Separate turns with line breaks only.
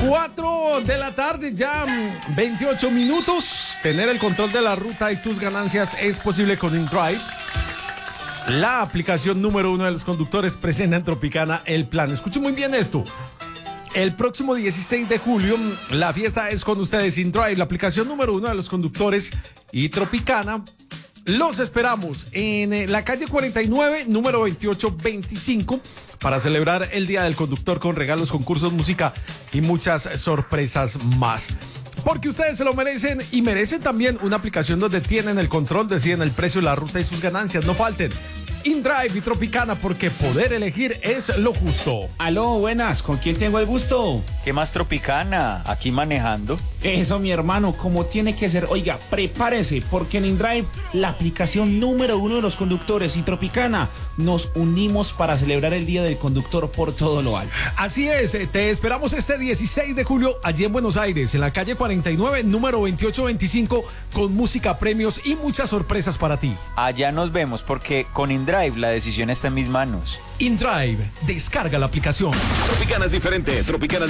4 de la tarde, ya 28 minutos. Tener el control de la ruta y tus ganancias es posible con InDrive, la aplicación número 1 de los conductores. Presenta en Tropicana el plan. Escuchen muy bien esto. El próximo 16 de julio, la fiesta es con ustedes. InDrive, la aplicación número 1 de los conductores, y Tropicana. Los esperamos en la calle 49, número 2825, para celebrar el Día del Conductor con regalos, concursos, música y muchas sorpresas más. Porque ustedes se lo merecen, y merecen también una aplicación donde tienen el control, deciden el precio, la ruta y sus ganancias. No falten. InDrive y Tropicana, porque poder elegir es lo justo.
Aló, buenas, ¿con quién tengo el gusto?
¿Qué más, Tropicana? Aquí manejando.
Eso, mi hermano, como tiene que ser. Oiga, prepárese, porque en InDrive, la aplicación número 1 de los conductores, y Tropicana, nos unimos para celebrar el Día del Conductor por todo lo alto.
Así es, te esperamos este 16 de julio allí en Buenos Aires, en la calle 49, número 2825, con música, premios y muchas sorpresas para ti.
Allá nos vemos, porque con InDrive la decisión está en mis manos.
InDrive, descarga la aplicación.
Tropicana es diferente. Tropicana